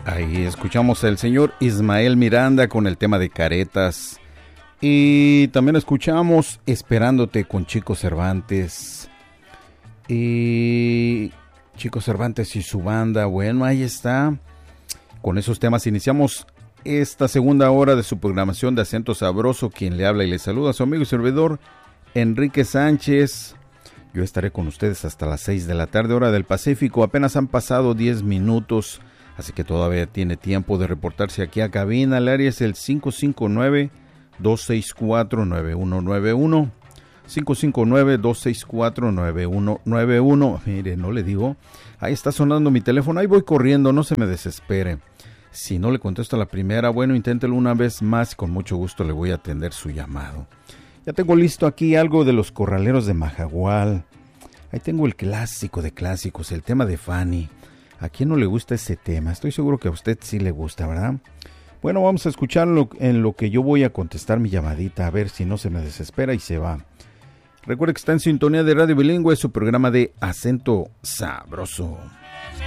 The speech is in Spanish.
Ahí escuchamos al señor Ismael Miranda con el tema de Caretas. Y también escuchamos Esperándote con Chico Cervantes. Y Chico Cervantes y su banda. Bueno, ahí está. Con esos temas iniciamos esta segunda hora de su programación de Acento Sabroso. Quien le habla y le saluda, su amigo y servidor Enrique Sánchez. Yo estaré con ustedes hasta las 6 de la tarde, hora del Pacífico. Apenas han pasado 10 minutos, así que todavía tiene tiempo de reportarse aquí a cabina. El área es el 559-264-9191. 559-264-9191. Mire, no le digo. Ahí está sonando mi teléfono. Ahí voy corriendo, no se me desespere. Si no le contesto a la primera, bueno, inténtelo una vez más. Con mucho gusto le voy a atender su llamado. Ya tengo listo aquí algo de los Corraleros de Majagual. Ahí tengo el clásico de clásicos, el tema de Fanny. ¿A quién no le gusta ese tema? Estoy seguro que a usted sí le gusta, ¿verdad? Bueno, vamos a escucharlo en lo que yo voy a contestar mi llamadita, a ver si no se me desespera y se va. Recuerde que está en sintonía de Radio Bilingüe, su programa de Acento Sabroso.